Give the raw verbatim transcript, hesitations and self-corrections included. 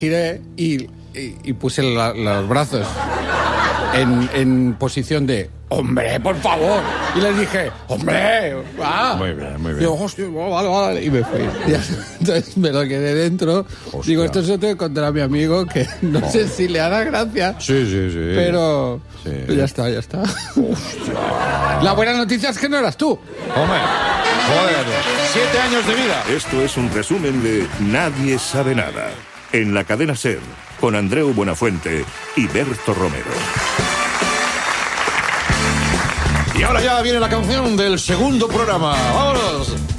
giré y, y, y puse la, los brazos en, en posición de ¡hombre, por favor! Y les dije ¡hombre! ¡Ah! Muy bien, muy bien. Y digo, hostia, vale, vale, y me fui. Y entonces me lo quedé dentro. Hostia. Digo, esto se lo tengo que contar a mi amigo, que no oh. sé si le hará gracia. Sí, sí, sí. Pero sí. ya está, ya está. Hostia. La buena noticia es que no eras tú. Hombre, joder, siete años de vida. Esto es un resumen de Nadie sabe nada, en la cadena SER, con Andreu Buenafuente y Berto Romero. Y ahora ya viene la canción del segundo programa. ¡Vámonos!